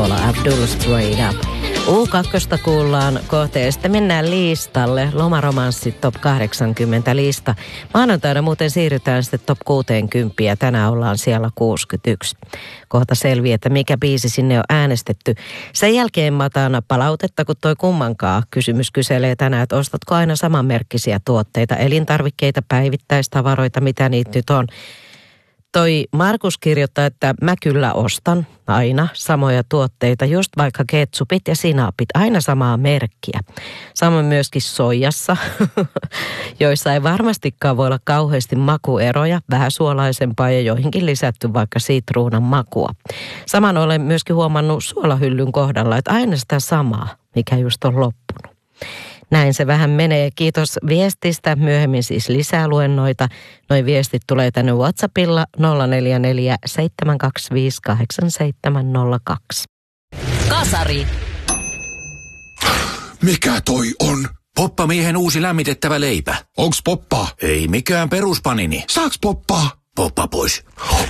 Paula Abdul Straight Up. U2 kuullaan kohta ja sitten mennään listalle. Lomaromanssit top 80 lista. Maanantaina muuten siirrytään sitten top 60 ja tänään ollaan siellä 61. Kohta selviää, että mikä biisi sinne on äänestetty. Sen jälkeen mä otan palautetta, kun toi kummankaan kysymys kyselee tänään, että ostatko aina samanmerkkisiä tuotteita, elintarvikkeita, päivittäistavaroita, mitä niitä nyt on. Toi Markus kirjoittaa, että mä kyllä ostan aina samoja tuotteita, just vaikka ketsupit ja sinapit, aina samaa merkkiä. Samoin myöskin soijassa, joissa ei varmastikaan voi olla kauheasti makueroja, vähän suolaisempaa ja joihinkin lisätty vaikka sitruunan makua. Saman olen myöskin huomannut suolahyllyn kohdalla, että aina sitä samaa, mikä just on loppunut. Näin se vähän menee. Kiitos viestistä. Myöhemmin siis lisää luennoita. Noi viestit tulee tänne WhatsAppilla 044 725 8702. Kasari. Mikä toi on? Poppamiehen uusi lämmitettävä leipä. Onks poppaa? Ei mikään peruspanini. Saaks poppaa? Poppa pois.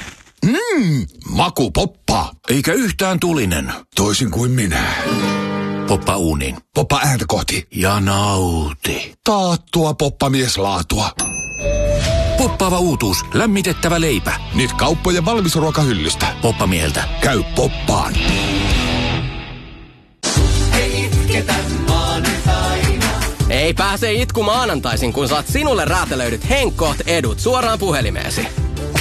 Maku poppaa. Eikä yhtään tulinen. Toisin kuin minä. Poppa uuniin. Poppa ääntä kohti. Ja nauti. Taattua poppamieslaatua. Poppaava uutuus. Lämmitettävä leipä. Nyt kauppojen valmisruokahyllystä. Poppamieheltä. Käy poppaan. Ei pääse itku maanantaisin, kun saat sinulle räätälöidyt Henkkoht edut suoraan puhelimeesi.